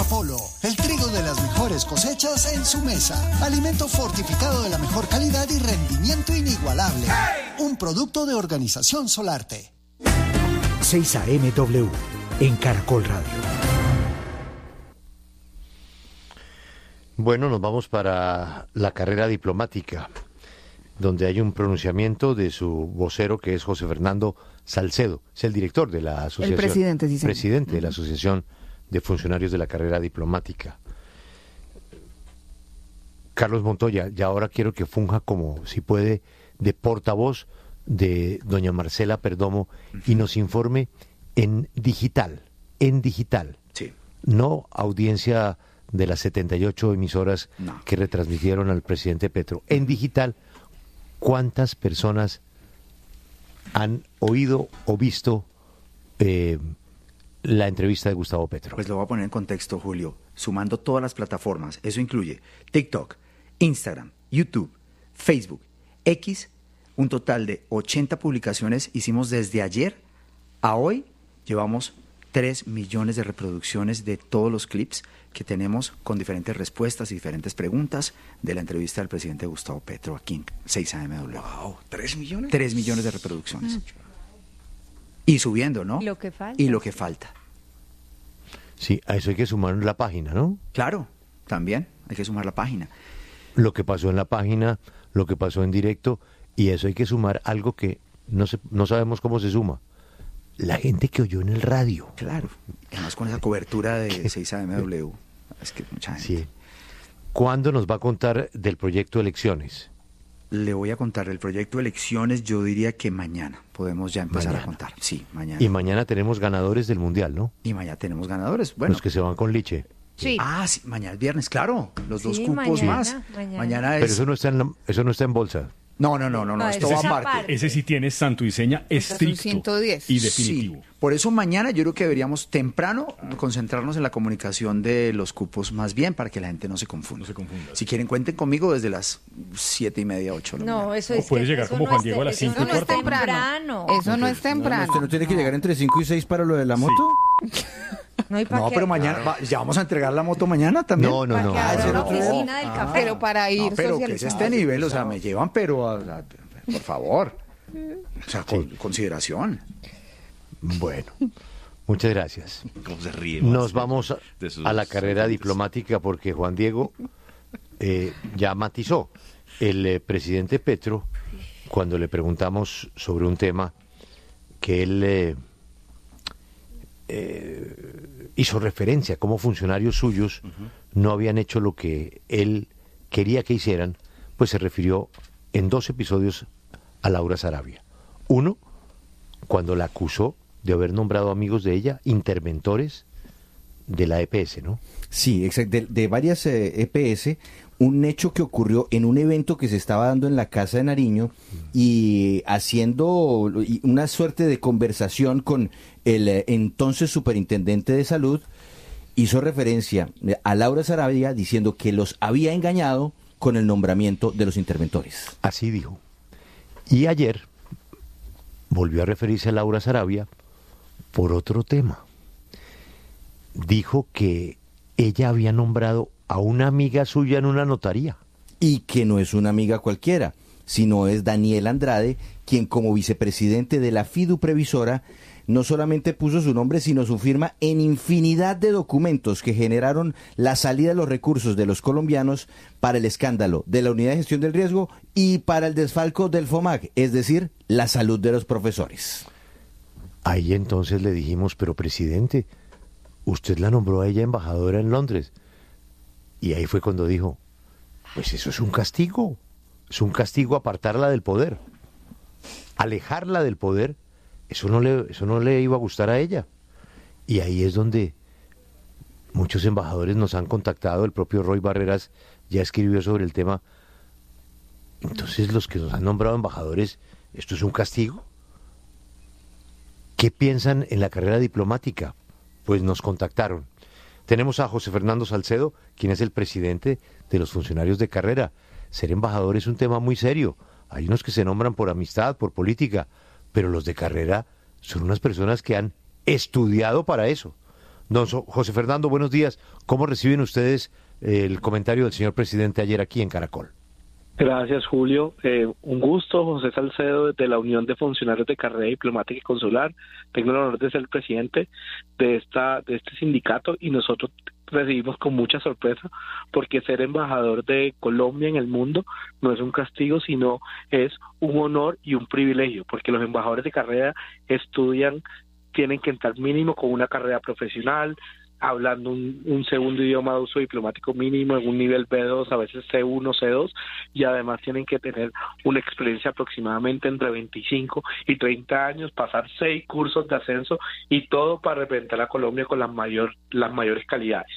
Apolo, el trigo de las mejores cosechas en su mesa. Alimento fortificado de la mejor calidad y rendimiento inigualable. Un producto de Organización Solarte. 6 AMW en Caracol Radio. Bueno, nos vamos para la carrera diplomática, donde hay un pronunciamiento de su vocero, que es José Fernando Salcedo. Es el director de la asociación. El presidente, sí, señor. Presidente de la Asociación de Funcionarios de la Carrera Diplomática. Carlos Montoya, y ahora quiero que funja como, si puede, de portavoz de doña Marcela Perdomo y nos informe en digital, sí, no audiencia de las 78 emisoras que retransmitieron al presidente Petro, en digital, ¿cuántas personas han oído o visto la entrevista de Gustavo Petro? Pues lo voy a poner en contexto, Julio, sumando todas las plataformas. Eso incluye TikTok, Instagram, YouTube, Facebook, X, un total de 80 publicaciones hicimos desde ayer a hoy. Llevamos 3 millones de reproducciones de todos los clips que tenemos con diferentes respuestas y diferentes preguntas de la entrevista del presidente Gustavo Petro aquí en 6 AMW. Wow, ¿3 millones? 3 millones de reproducciones. Y subiendo, ¿no? Y lo que falta. Y lo que falta. Sí, a eso hay que sumar la página, ¿no? Claro, también hay que sumar la página. Lo que pasó en la página, lo que pasó en directo, y eso hay que sumar algo que no sabemos cómo se suma. La gente que oyó en el radio. Claro, además con esa cobertura de 6 AMW. Es que mucha gente. Sí. ¿Cuándo nos va a contar del proyecto Elecciones? Le voy a contar el proyecto Elecciones, yo diría que mañana podemos ya empezar a contar. Sí, mañana. Y mañana tenemos ganadores del Mundial, ¿no? Y mañana tenemos ganadores. Bueno, los que se van con Liche. Sí. Ah, sí, mañana es viernes, claro. Los dos cupos mañana, más. Mañana es... Pero eso no está en bolsa. No, esto va aparte. Ese sí tiene santo y seña estricto 110. y definitivo. Sí, por eso mañana yo creo que deberíamos temprano concentrarnos en la comunicación de los cupos más bien para que la gente no se confunda. Si quieren, cuenten conmigo desde las 7:30, 8. No, eso es. Puede llegar como Juan Diego a las 5 Eso no es temprano. Eso no es temprano. ¿Usted no tiene que llegar entre 5 y 6 para lo de la moto? No, pero mañana, ya vamos a entregar la moto mañana también. No. La oficina del café. Pero para ir No, pero que es este nivel, o sea, me llevan, pero por favor. O sea, con consideración. Bueno, muchas gracias. ¿Cómo se ríe? Nos vamos a la carrera diplomática porque Juan Diego ya matizó. El presidente Petro, cuando le preguntamos sobre un tema que él hizo referencia, como funcionarios suyos no habían hecho lo que él quería que hicieran, pues se refirió en 2 episodios a Laura Sarabia. Uno, cuando la acusó de haber nombrado amigos de ella interventores de la EPS, ¿no? Sí, exacto, de varias EPS, un hecho que ocurrió en un evento que se estaba dando en la Casa de Nariño y haciendo una suerte de conversación con el entonces superintendente de salud, hizo referencia a Laura Sarabia diciendo que los había engañado con el nombramiento de los interventores. Así dijo. Y ayer volvió a referirse a Laura Sarabia por otro tema. Dijo que ella había nombrado a una amiga suya en una notaría. Y que no es una amiga cualquiera, sino es Daniel Andrade, quien como vicepresidente de la Fidu Previsora no solamente puso su nombre, sino su firma en infinidad de documentos que generaron la salida de los recursos de los colombianos para el escándalo de la Unidad de Gestión del Riesgo y para el desfalco del FOMAC, es decir, la salud de los profesores. Ahí entonces le dijimos, pero presidente, usted la nombró a ella embajadora en Londres. Y ahí fue cuando dijo, pues eso es un castigo apartarla del poder, alejarla del poder. Eso no le iba a gustar a ella. Y ahí es donde muchos embajadores nos han contactado, el propio Roy Barreras ya escribió sobre el tema. Entonces los que nos han nombrado embajadores, ¿esto es un castigo? ¿Qué piensan en la carrera diplomática? Pues nos contactaron. Tenemos a José Fernando Salcedo, quien es el presidente de los funcionarios de carrera. Ser embajador es un tema muy serio. Hay unos que se nombran por amistad, por política, pero los de carrera son unas personas que han estudiado para eso. José Fernando, buenos días. ¿Cómo reciben ustedes el comentario del señor presidente ayer aquí en Caracol? Gracias, Julio. Un gusto, José Salcedo, de la Unión de Funcionarios de Carrera Diplomática y Consular. Tengo el honor de ser el presidente de este sindicato y nosotros recibimos con mucha sorpresa porque ser embajador de Colombia en el mundo no es un castigo, sino es un honor y un privilegio, porque los embajadores de carrera tienen que entrar mínimo con una carrera profesional, hablando un segundo idioma de uso diplomático mínimo en un nivel B2, a veces C1, C2, y además tienen que tener una experiencia aproximadamente entre 25 y 30 años, pasar 6 cursos de ascenso y todo para representar a Colombia con las mayores calidades.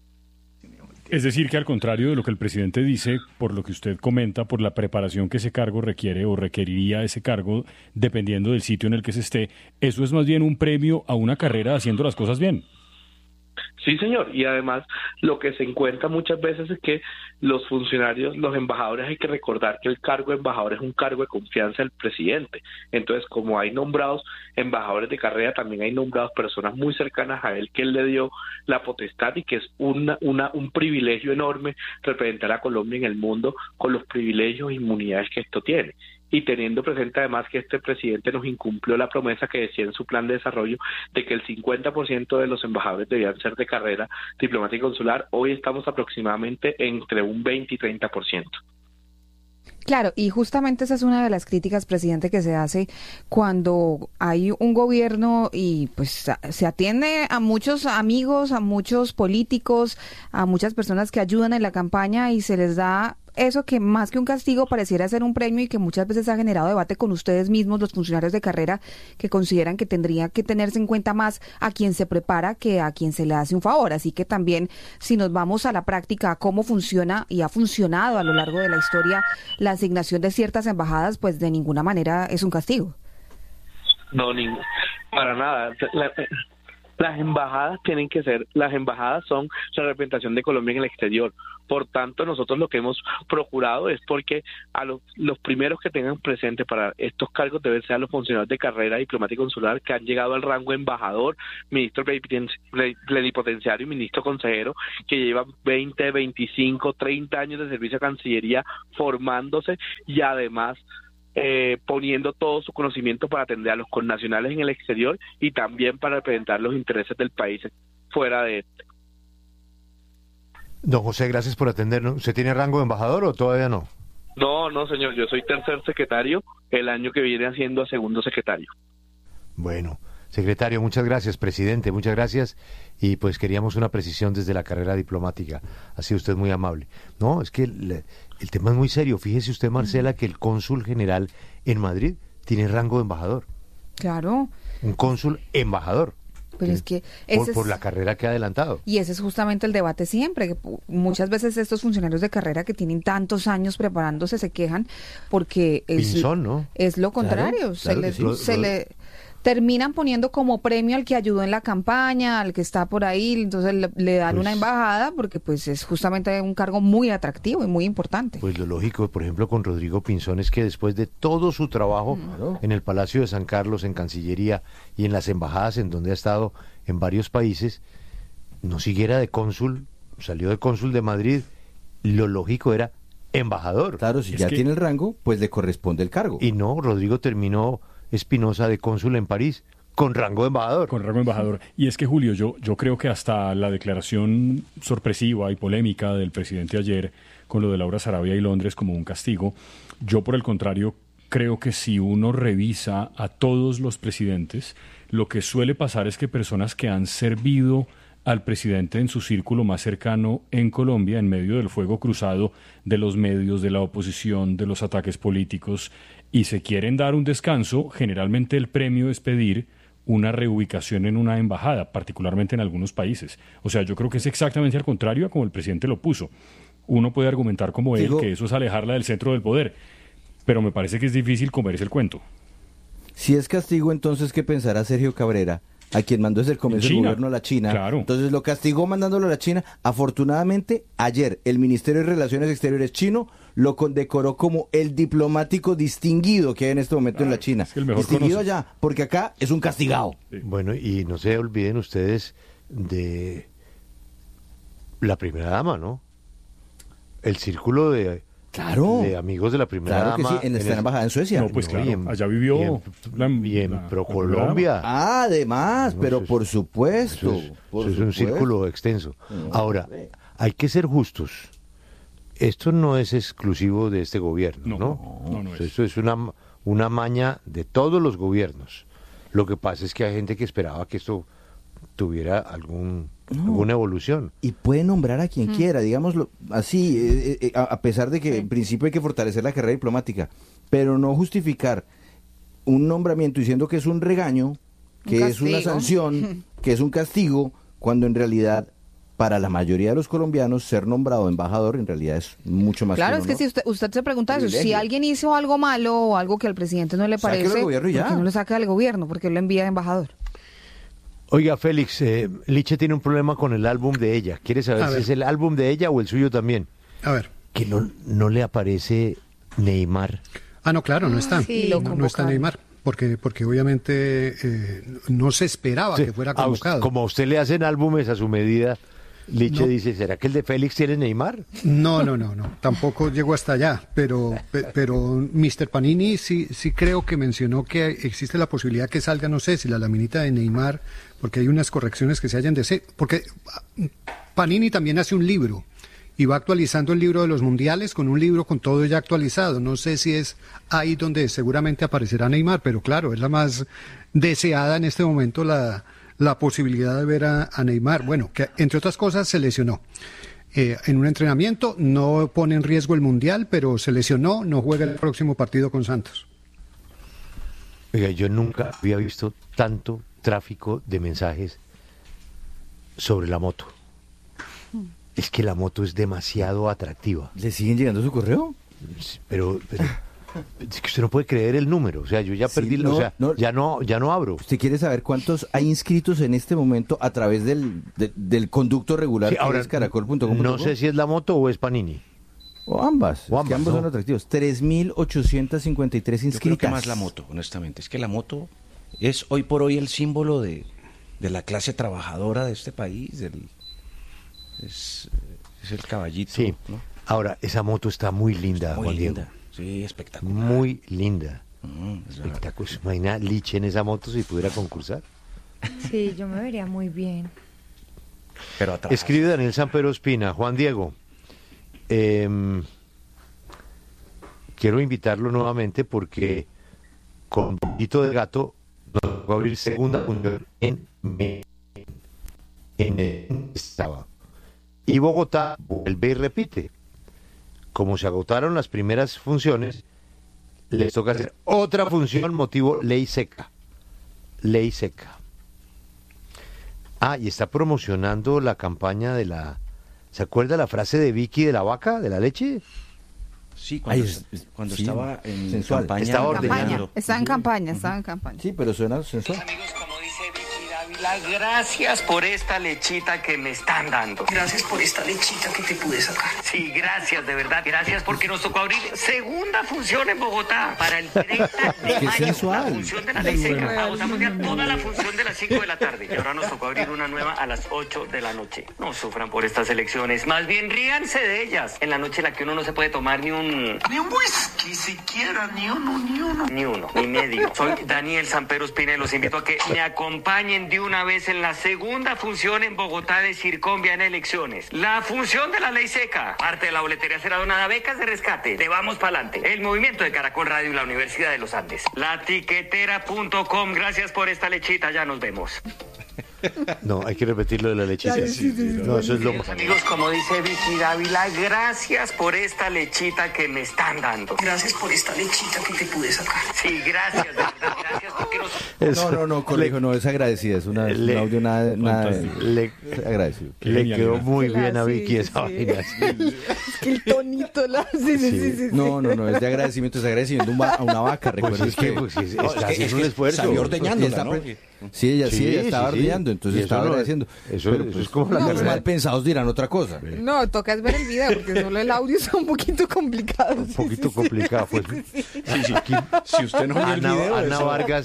Es decir, que al contrario de lo que el presidente dice, por lo que usted comenta, por la preparación que ese cargo requiere o requeriría ese cargo, dependiendo del sitio en el que se esté, eso es más bien un premio a una carrera haciendo las cosas bien. Sí, señor, y además lo que se encuentra muchas veces es que los funcionarios, los embajadores, hay que recordar que el cargo de embajador es un cargo de confianza del presidente. Entonces, como hay nombrados embajadores de carrera, también hay nombrados personas muy cercanas a él que él le dio la potestad y que es un privilegio enorme representar a Colombia en el mundo con los privilegios e inmunidades que esto tiene. Y teniendo presente además que este presidente nos incumplió la promesa que decía en su plan de desarrollo de que el 50% de los embajadores debían ser de carrera diplomática y consular, hoy estamos aproximadamente entre un 20 y 30%. Claro, y justamente esa es una de las críticas, presidente, que se hace cuando hay un gobierno y pues se atiende a muchos amigos, a muchos políticos, a muchas personas que ayudan en la campaña y se les da eso que más que un castigo pareciera ser un premio y que muchas veces ha generado debate con ustedes mismos, los funcionarios de carrera, que consideran que tendría que tenerse en cuenta más a quien se prepara que a quien se le hace un favor. Así que también, si nos vamos a la práctica, a cómo funciona y ha funcionado a lo largo de la historia la asignación de ciertas embajadas, pues de ninguna manera es un castigo. No, para nada. Las embajadas son la representación de Colombia en el exterior. Por tanto, nosotros lo que hemos procurado es porque a los primeros que tengan presente para estos cargos deben ser los funcionarios de carrera diplomática y consular que han llegado al rango de embajador, ministro plenipotenciario y ministro consejero, que llevan 20, 25, 30 años de servicio a Cancillería formándose y además poniendo todo su conocimiento para atender a los connacionales en el exterior y también para representar los intereses del país fuera de este. Don José, gracias por atendernos. ¿Usted tiene rango de embajador o todavía no? No, señor, yo soy tercer secretario, el año que viene haciendo a segundo secretario. Bueno, secretario, muchas gracias, presidente, muchas gracias, y pues queríamos una precisión desde la carrera diplomática. Ha sido usted muy amable. No, es que el tema es muy serio. Fíjese usted, Marcela, que el cónsul general en Madrid tiene rango de embajador. Claro. Un cónsul embajador. Pero es que por la carrera que ha adelantado. Y ese es justamente el debate siempre, que muchas veces estos funcionarios de carrera que tienen tantos años preparándose se quejan porque Pinzón, ¿no? Es lo contrario, Claro, se le terminan poniendo como premio al que ayudó en la campaña, al que está por ahí, entonces le dan una embajada porque pues es justamente un cargo muy atractivo y muy importante. Pues lo lógico, por ejemplo, con Rodrigo Pinzón es que después de todo su trabajo en el Palacio de San Carlos, en Cancillería y en las embajadas en donde ha estado en varios países, no siguiera de cónsul, salió de cónsul de Madrid, lo lógico era embajador. Claro, si ya tiene el rango, pues le corresponde el cargo. Y no, Rodrigo terminó Espinosa de cónsul en París, con rango de embajador. Con rango de embajador. Y es que, Julio, yo creo que hasta la declaración sorpresiva y polémica del presidente ayer con lo de Laura Sarabia y Londres como un castigo, yo por el contrario creo que si uno revisa a todos los presidentes, lo que suele pasar es que personas que han servido al presidente en su círculo más cercano en Colombia, en medio del fuego cruzado de los medios, de la oposición, de los ataques políticos, y se quieren dar un descanso, generalmente el premio es pedir una reubicación en una embajada, particularmente en algunos países. O sea, yo creo que es exactamente al contrario a como el presidente lo puso. Uno puede argumentar como él que eso es alejarla del centro del poder, pero me parece que es difícil comerse el cuento. Si es castigo, entonces, ¿qué pensará Sergio Cabrera, a quien mandó desde el comienzo del gobierno a la China? Claro. Entonces lo castigó mandándolo a la China. Afortunadamente, ayer el Ministerio de Relaciones Exteriores chino lo condecoró como el diplomático distinguido que hay en este momento en la China. Es que el mejor distinguido conoce. allá, porque acá es un castigado. Sí. Bueno, y no se olviden ustedes de la primera dama, ¿no? El círculo de amigos de la primera Claro que dama. sí, en esta embajada en Suecia. No, pues No, claro, allá vivió y en la ProColombia. Además, No, pero eso es- por supuesto. Eso por es un supuesto. círculo extenso. No, Ahora, hombre. hay que ser justos. Esto no es exclusivo de este gobierno, ¿no? No es. Esto es una maña de todos los gobiernos. Lo que pasa es que hay gente que esperaba que esto tuviera alguna evolución. Y puede nombrar a quien quiera, digámoslo así, a pesar de que en principio hay que fortalecer la carrera diplomática, pero no justificar un nombramiento diciendo que es un regaño, que es una castigo. sanción, que es un castigo, cuando en realidad para la mayoría de los colombianos ser nombrado embajador en realidad es mucho más Claro, que es que si usted se pregunta eso, si Privilegio. alguien hizo algo malo o algo que al presidente no le Sáquelo parece, del gobierno y ¿por ya. qué no lo saca del gobierno? Porque lo envía de embajador. Oiga, Félix, Liche tiene un problema con el álbum de ella. ¿Quiere saber A si ver. es el álbum de ella o el suyo también? A ver. Que no le aparece Neymar. Ah, no, claro, no está. Sí, no, lo no está convocaron. Neymar. Porque obviamente no se esperaba Sí, que fuera a usted- convocado. como a usted le hacen álbumes a su medida, Liche No. dice, ¿será que el de Félix tiene Neymar? No. Tampoco llegó hasta allá. Pero Mr. Panini sí creo que mencionó que existe la posibilidad que salga, no sé, si la laminita de Neymar, porque hay unas correcciones que se hayan de hacer. Porque Panini también hace un libro y va actualizando el libro de los mundiales con un libro con todo ya actualizado. No sé si es ahí donde seguramente aparecerá Neymar, pero claro, es la más deseada en este momento la posibilidad de ver a Neymar. Bueno, que entre otras cosas se lesionó. En un entrenamiento no pone en riesgo el mundial, pero se lesionó, no juega el próximo partido con Santos. Oiga, yo nunca había visto tanto tráfico de mensajes sobre la moto. Es que la moto es demasiado atractiva. ¿Le siguen llegando su correo? Pero es que usted no puede creer el número. O sea, yo ya Sí, perdí, no, o sea, no. ya no abro. ¿Usted quiere saber cuántos hay inscritos en este momento a través del conducto regular Sí, que ahora, es caracol.com? no sé si es la moto o es Panini. O ambas. O Es que ambas, ambos ¿no? son atractivos. 3.853 inscritas. Yo creo que más la moto, honestamente. Es que la moto es hoy por hoy el símbolo de la clase trabajadora de este país. Es el caballito. Sí. ¿no? Ahora, esa moto está muy linda, Muy Juan linda. Diego. Sí, espectacular. Muy linda. Es verdad. Espectacular. Imagina Liche en esa moto si pudiera concursar. Sí, yo me vería muy bien. Pero atrás. Escribe Daniel Sampero Espina. Juan Diego, quiero invitarlo nuevamente porque con Poquito de Gato nos va a abrir segunda función en estaba. Y Bogotá vuelve y repite. Como se agotaron las primeras funciones, les toca hacer otra función, motivo ley seca. Ley seca. Ah, y está promocionando la campaña de la... ¿Se acuerda la frase de Vicky de la vaca, de la leche? Sí, cuando, Ay, cuando sí, estaba en sensual. campaña. Estaba Campaña. ordenando. Está en campaña. Sí, pero suena sensual. Amigos, como dice Vicky Dávila, gracias por esta lechita que me están dando. Gracias por esta lechita que te pude sacar. Sí, gracias, de verdad. Gracias porque nos tocó abrir segunda función en Bogotá para el 30 de Qué mayo. sensual. La función de la ley seca. Vamos a mundial toda la función de las 5 de la tarde. Y ahora nos tocó abrir una nueva a las 8 de la noche. No sufran por estas elecciones. Más bien ríanse de ellas. En la noche en la que uno no se puede tomar ni un whisky siquiera, ni uno. ni medio. Soy Daniel Sampero Espina y los invito a que me acompañen de una vez en la segunda función en Bogotá de Circonvia en elecciones. La función de la ley seca. Parte de la boletería será donada a becas de rescate. De Vamos Pa'lante. El movimiento de Caracol Radio y la Universidad de los Andes. Latiquetera.com. Gracias por esta lechita. Ya nos vemos. No, hay que repetir lo de la lechita. No, eso es lo Queridos amigos, como dice Vicky Dávila, gracias por esta lechita que me están dando. Gracias por esta lechita que te pude sacar. Sí, gracias, de verdad, gracias porque nos... No, colegio, no, es agradecida. Es un audio nada le agradecido. quedó muy Claro, bien a Vicky sí, esa sí. vaina. Es que el tonito, sí. No, es de agradecimiento, es agradecimiento a una vaca. Pues Recuerden es que está haciendo un esfuerzo. Salió ordeñándola, ¿no? Sí, ella estaba sí. ordeñando, entonces Y eso estaba no- agradeciendo. eso Pero, es como la los carrera. mal pensados dirán otra cosa. No, toca es ver el video porque solo el audio está un poquito complicado. Un poquito complicado. Pues. Si usted no ve el video, Ana eso- Vargas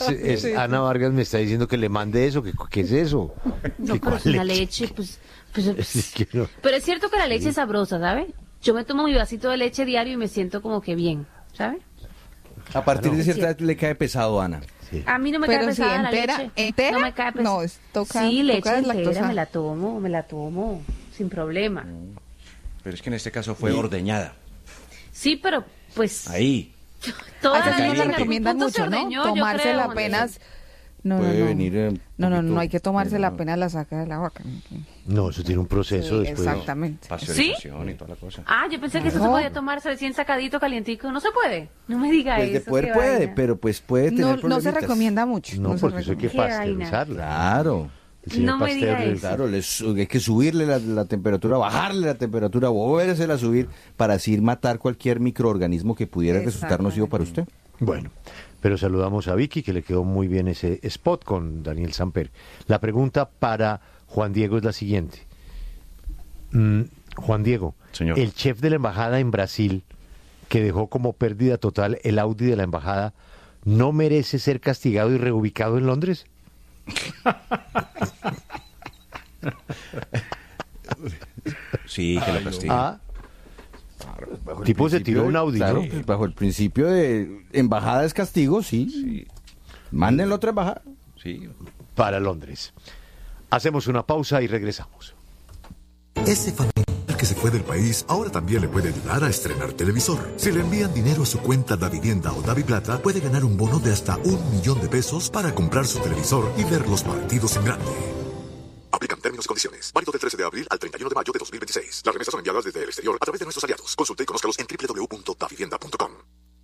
Sí. Ana Vargas me está diciendo que le mande eso. ¿Qué es eso? No, pero es una leche, pues Es que no. pero es cierto que la leche es sabrosa, ¿sabe? Yo me tomo mi vasito de leche diario y me siento como que bien, ¿sabe? A partir de cierta edad le cae pesado, Ana. Sí. A mí no me Pero cae si pesada entera, la leche. ¿entera? No me cae pesada. No, toca sí, leche entera, lactosa. me la tomo, sin problema. Pero es que en este caso fue ordeñada. Sí, pero pues... Ahí. Toda Allá la no leche se en recomienda algún punto mucho, se ¿no? ordeñó, yo Tomársela creo, apenas... Puede venir No, hay que tomársela apenas la saca de la vaca. No, eso tiene un proceso Sí, después. exactamente. Pasteurización y toda la cosa. Ah, yo pensé que eso se podía tomar recién sacadito, calientico. No se puede. No me diga Pues de eso. poder qué puede, vaina. pero pues puede tener No se problemitas. recomienda mucho. No, se porque eso hay que recomienda. Qué vaina. pasteurizarlo. Claro. El señor No me diga Pasteur, eso. Claro, hay que subirle la temperatura, bajarle la temperatura, volvérsela a subir para así matar cualquier microorganismo que pudiera resultar nocivo para usted. Bueno, pero saludamos a Vicky, que le quedó muy bien ese spot con Daniel Samper. La pregunta para Juan Diego es la siguiente. Juan Diego, Señor. el chef de la embajada en Brasil, que dejó como pérdida total el Audi de la embajada, ¿no merece ser castigado y reubicado en Londres? Sí, que lo castiguen. El tipo se tiró un Audi, claro, ¿no? pues, bajo el principio de embajada es castigo, sí. Mándenlo a otra embajada. Sí. Para Londres. Hacemos una pausa y regresamos. Ese familiar que se fue del país ahora también le puede ayudar a estrenar televisor. Si le envían dinero a su cuenta Davivienda o Daviplata, puede ganar un bono de hasta $1.000.000 para comprar su televisor y ver los partidos en grande. Aplican términos y condiciones. Válido del 13 de abril al 31 de mayo de 2026. Las remesas son enviadas desde el exterior a través de nuestros aliados. Consulte y conózcalos en www.davivienda.com.